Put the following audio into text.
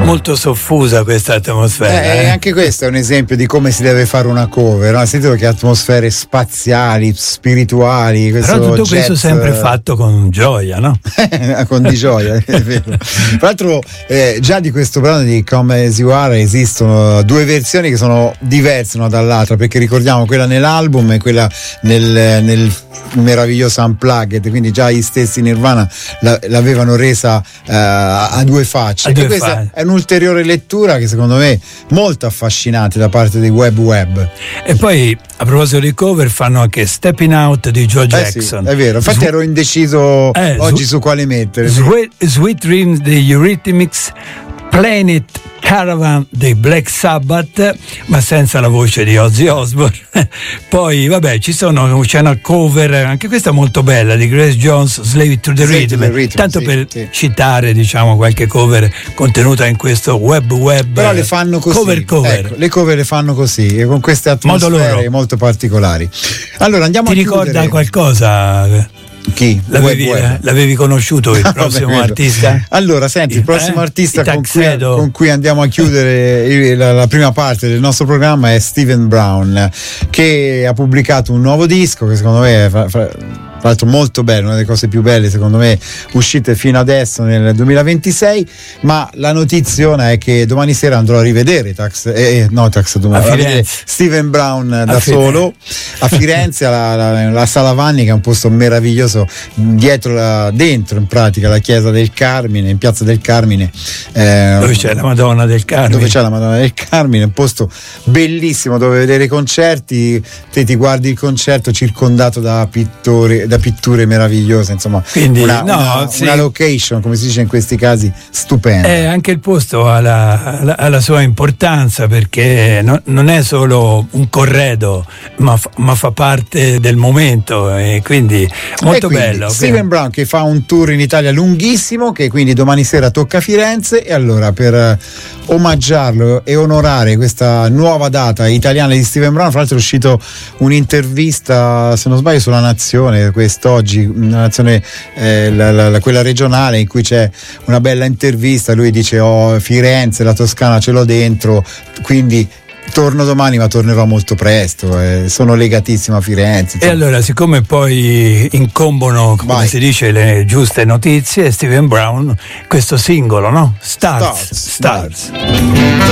molto soffusa questa atmosfera. E anche questo è un esempio di come si deve fare una cover, no? Sentite che atmosfere spaziali, spirituali. Però tutto questo sempre fatto con gioia, no? Con di gioia, è vero. Tra l'altro già di questo brano di Come As You Are esistono due versioni che sono diverse una dall'altra, perché ricordiamo quella nell'album e quella nel meraviglioso Unplugged, quindi già gli stessi Nirvana l'avevano resa a due facce. Questa è un'ulteriore lettura che secondo me molto affascinante da parte dei Web. E poi a proposito di cover fanno anche Stepping Out di Joe Jackson. Sì, è vero, infatti ero indeciso oggi su quale mettere. Sweet Dreams degli Eurythmics, Planet Caravan dei Black Sabbath, ma senza la voce di Ozzy Osbourne. Poi vabbè, c'è una cover, anche questa molto bella, di Grace Jones, Slave to the Rhythm, tanto per citare, diciamo, qualche cover contenuta in questo web. Però le fanno così, cover. Ecco, le cover le fanno così, e con queste atmosfere molto particolari. Allora andiamo a chiudere. Ti ricorda qualcosa? Chi? L'avevi conosciuto il prossimo artista? Allora, senti, il prossimo artista con cui andiamo a chiudere la prima parte del nostro programma è Steven Brown, che ha pubblicato un nuovo disco che secondo me è tra l'altro molto bello, una delle cose più belle secondo me uscite fino adesso nel 2026, ma la notiziona è che domani sera andrò a rivedere Steven Brown da solo a Firenze, alla Sala Vanni, che è un posto meraviglioso dentro in pratica la chiesa del Carmine, in piazza del Carmine, dove c'è la Madonna del Carmine, un posto bellissimo dove vedere i concerti. Te ti guardi il concerto circondato da pitture meravigliose, insomma. Quindi una location, come si dice in questi casi, stupenda. Anche il posto ha la sua importanza, perché non è solo un corredo, ma fa parte del momento, e quindi molto bello. Steven Brown che fa un tour in Italia lunghissimo, che quindi domani sera tocca a Firenze, e allora per omaggiarlo e onorare questa nuova data italiana di Steven Brown, fra l'altro è uscito un'intervista, se non sbaglio, sulla Nazione quest'oggi, una Nazione, quella regionale, in cui c'è una bella intervista. Lui dice: Firenze, la Toscana ce l'ho dentro, quindi torno domani, ma tornerò molto presto, sono legatissimo a Firenze, insomma. E allora, siccome poi incombono, come si dice, le giuste notizie, Steven Brown, questo singolo, no? Stars.